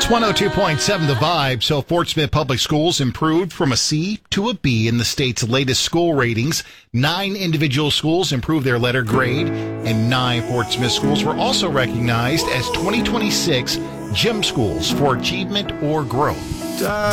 It's 102.7 The Vibe. So Fort Smith Public Schools improved from a C to a B in the state's latest school ratings. 9 individual schools improved their letter grade, and 9 Fort Smith schools were also recognized as 2026 GEM schools for achievement or growth.